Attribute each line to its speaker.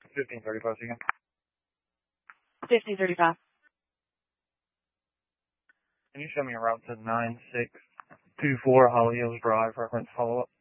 Speaker 1: 1535 again.
Speaker 2: 1535.
Speaker 1: Can you show me a route to 9624 Holly Hills Drive, reference follow-up?